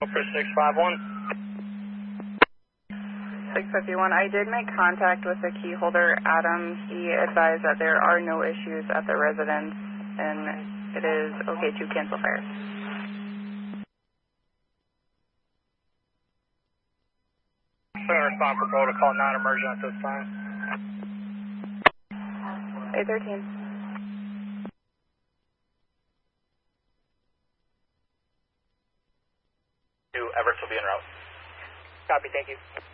For 651. 651, I did make contact with the key holder, Adam. He advised that there are no issues at the residence and it is okay to cancel fires. Respond for protocol, non-emergent at this time. 813. Everett will be en route. Copy, thank you.